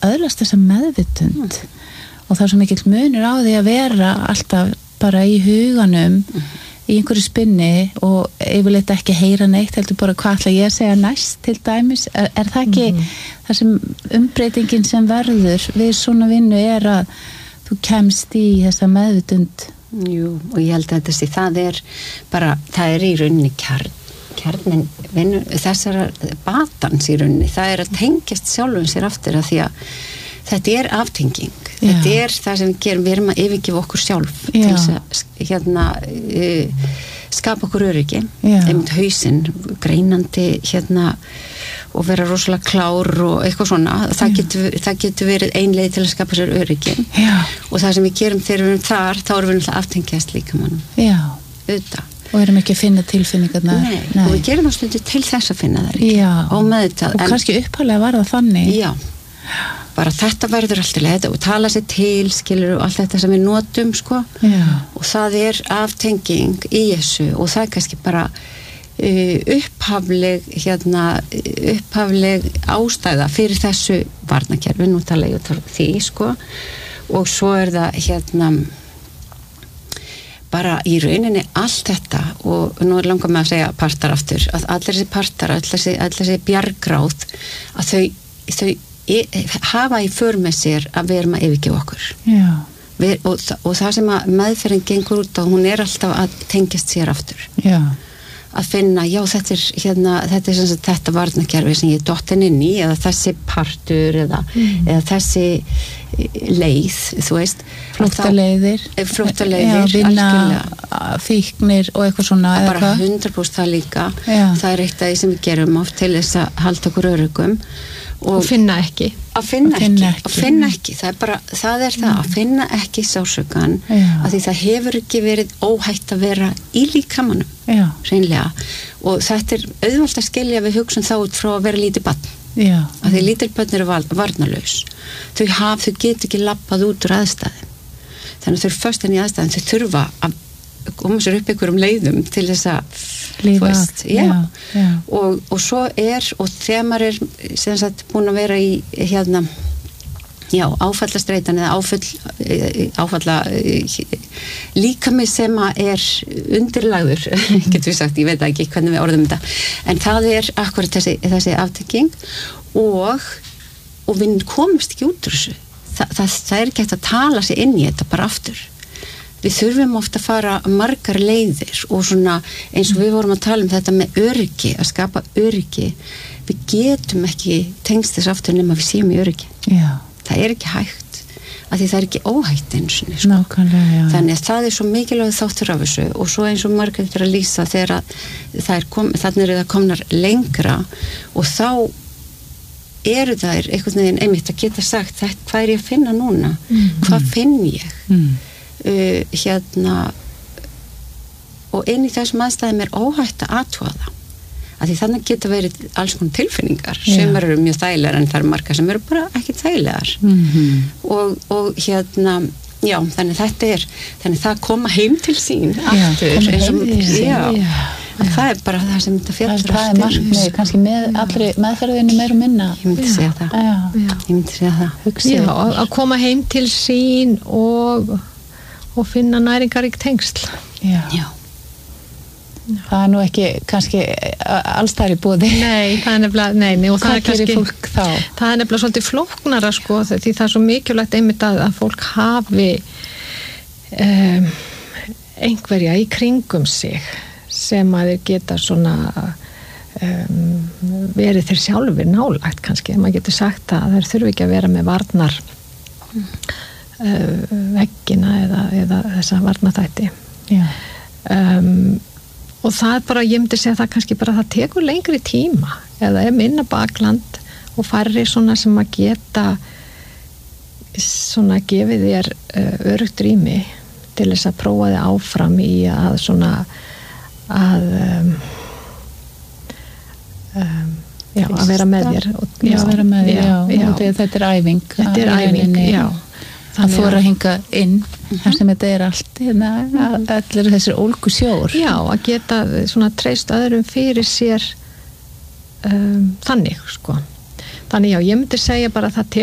öðlast þessa meðvitund og það er svo mikill munur á því að vera alltaf bara í huganum í einhverju spinni og yfirleitt ekki heyra neitt, heldur bara hvað ætla ég að segja næst til dæmis, er það ekki það sem umbreytingin sem verður við svona vinnu er að þú kemst í þessa meðvitund? Jú, og ég held að það er í rauninni kjarnin vinnu, þessara batans í rauninni, það er að tengjast sjálfum sér aftur að því að þetta er aftenging, þetta er það sem við gerum, við erum að yfirgefa okkur sjálf til þess að skapa okkur öryggi, einmitt hausinn greinandi og vera rosalega klár og eitthvað svona, það getur verið ein leið til að skapa sér öryggi og það sem við gerum þegar við erum þar, þá erum við náttúrulega aftengjast líka mannum, auðvitað. Og erum ekki að finna tilfinningarnar. Nei, og við gerum á stundu til þess að finna þær ekki. Og meðvitað. Og kannski upphaflega var það þannig. Já, bara þetta verður alltaf leið og tala sér til, skilur og allt þetta sem við notum, sko. Og það er aftenging í þessu og það er kannski bara upphafleg ástæða fyrir þessu varnarkerfi, nú tala ég því, sko. Og svo er það bara í rauninni allt þetta og nú langar mig að segja partar aftur að allir þessi partar, allir þessi bjargráð að þau hafa í för með sér að við erum að yfirgefa okkur og það sem að meðferðin gengur út á, hún er alltaf að tengjast sér aftur að finna, þetta er sem sagt þetta varnarkerfi sem ég dottin inn í eða þessi partur eða þessi leið, þú veist flóttaleiðir vinna fíknir og eitthvað svona bara 100% það líka það er eitt af því sem við gerum oft til þess að halda okkur öruggum og finna ekki að finna ekki það er að finna ekki sársaukann af því það hefur ekki verið óhætt að vera í líkamanum hreinlega og þetta er auðvelt að skilja við hugsun þá út frá að vera lítið barn af því lítil börn eru varnarlaus þau get ekki labbað út úr aðstæðum þannig að þau eru föst inn í aðstæðum þau þurfa að koma sér upp einhverjum leiðum til þess að lífa og svo og þegar maður er sem sagt búin að vera í áfallastreitan eða áfalla líkami sem er undirlagður getur við sagt, ég veit ekki hvernig við orðum þetta en það er akkurat þessi aftenging og við komumst ekki út úr þessu það er ekki hægt að tala sig inn í þetta bara aftur við þurfum ofta að fara margar leiðir og svona eins og við vorum að tala þetta með öryggi, að skapa öryggi við getum ekki tengst þess aftur nema við séum í öryggi það er ekki hægt af því það er ekki óhætt eins og sko. Þannig að það er svo mikilvæg þáttur af þessu og svo eins og margar þetta að lýsa þegar þannig eru það komnar lengra og þá eru þær einhvern veginn einmitt að geta sagt hvað er ég að finna núna hvað finn ég og inn í þessum aðstæðum er óhætt að athuga það af því þannig geta verið alls konar tilfinningar sem eru mjög þægilegar en það eru margar sem eru bara ekki þægilegar og þannig þetta er þannig það koma heim til sín aftur það er bara það sem þetta fjallar það er markmið, kannski með allri meðferðinu meira og minna ég myndi segja það að koma heim til sín og finna næringarík tengsl það er nú ekki kannski alls þar í boði það er nefnilega og hvað gerir fólk þá? Það er nefnilega svolítið flóknara sko því það er svo mikilvægt einmitt að fólk hafi einhverja í kringum sig sem að þeir geta svona verið þeir sjálfur nálægt kannski, maður getur sagt að þeir þurfi ekki að vera með varnar veggina eða þessa varnaþætti og það er bara, ég myndi segja það kannski bara það tekur lengri tíma eða er minna bakland og færri svona sem að geta svona gefið þér öruggt rými til þess að prófa þig áfram í að svona að að vera með þér þetta er æfing það fór að hinga inn þar sem þetta er allt allir þessir ólgu sjór að geta svona treyst öðrum fyrir sér þannig sko þannig ég myndi segja bara að það